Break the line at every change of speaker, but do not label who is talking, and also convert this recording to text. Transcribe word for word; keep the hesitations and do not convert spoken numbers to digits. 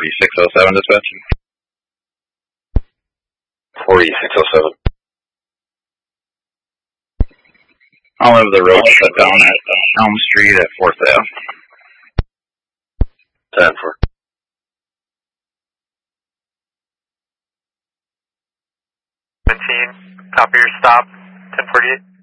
forty-six oh seven, dispatch.
forty-six oh seven.
I'll have the road shut down at Elm Street at fourth Ave.
ten four.
seventeen, copy your stop, ten forty-eight.